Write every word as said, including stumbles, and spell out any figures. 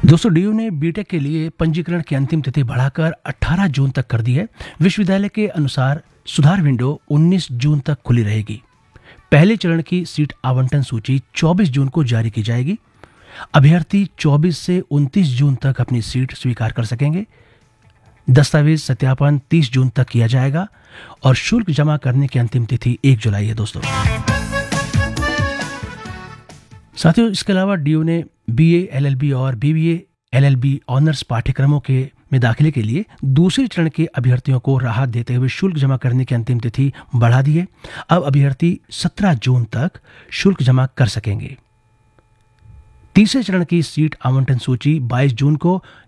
दोस्तों डीयू ने बीटेक के लिए पंजीकरण की अंतिम तिथि बढ़ाकर अठारह जून तक कर दी है। विश्वविद्यालय के अनुसार सुधार विंडो उन्नीस जून तक खुली रहेगी। पहले चरण की सीट आवंटन सूची चौबीस जून को जारी की जाएगी। अभ्यर्थी चौबीस से उनतीस जून तक अपनी सीट स्वीकार कर सकेंगे। दस्तावेज सत्यापन तीस जून तक किया जाएगा और शुल्क जमा करने की अंतिम तिथि एक जुलाई है। दोस्तों साथियों, इसके अलावा डीयू ने बीए, एलएलबी और बीबीए, एलएलबी ऑनर्स पाठ्यक्रमों के में दाखिले के लिए दूसरे चरण के अभ्यर्थियों को राहत देते हुए शुल्क जमा करने की अंतिम तिथि बढ़ा दी है। अब अभ्यर्थी सत्रह जून तक शुल्क जमा कर सकेंगे। तीसरे चरण की सीट आवंटन सूची बाईस जून को